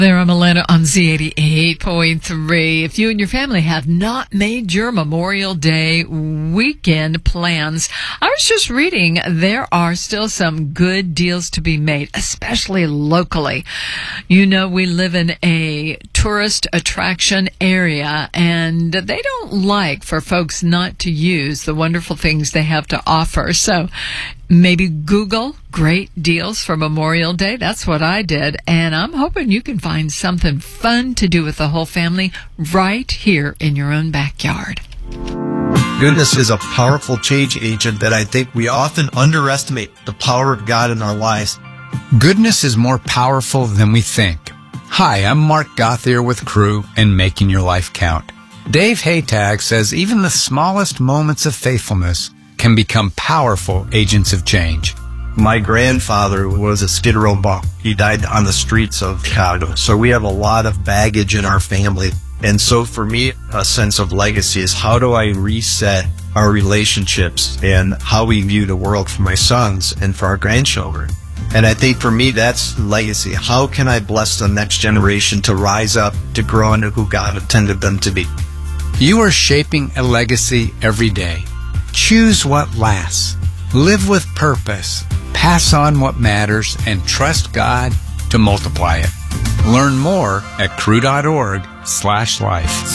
There, I'm Alana on Z88.3. If you and your family have not made your Memorial Day weekend plans, I was just reading there are still some good deals to be made, especially locally. You know, we live in a tourist attraction area, and they don't like for folks not to use the wonderful things they have to offer. So maybe Google great deals for Memorial Day. That's what I did. And I'm hoping you can find something fun to do with the whole family right here in your own backyard. Goodness is a powerful change agent that I think we often underestimate the power of God in our lives. Goodness is more powerful than we think. Hi, I'm Mark Gothier with Crew and Making Your Life Count. Dave Haytag says even the smallest moments of faithfulness can become powerful agents of change. My grandfather was a Skid Row buck. He died on the streets of Chicago. So we have a lot of baggage in our family. And so for me, a sense of legacy is how do I reset our relationships and how we view the world for my sons and for our grandchildren. And I think for me, that's legacy. How can I bless the next generation to rise up, to grow into who God intended them to be? You are shaping a legacy every day. Choose what lasts. Live with purpose. Pass on what matters and trust God to multiply it. Learn more at crew.org/life.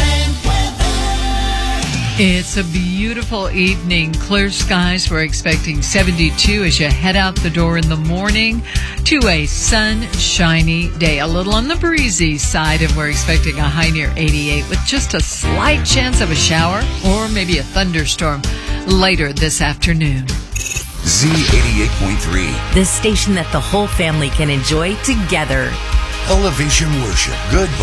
It's a beautiful evening. Clear skies. We're expecting 72 as you head out the door in the morning to a sunshiny day. A little on the breezy side, and we're expecting a high near 88 with just a slight chance of a shower or maybe a thunderstorm later this afternoon. Z88.3. The station that the whole family can enjoy together. Elevation Worship. Good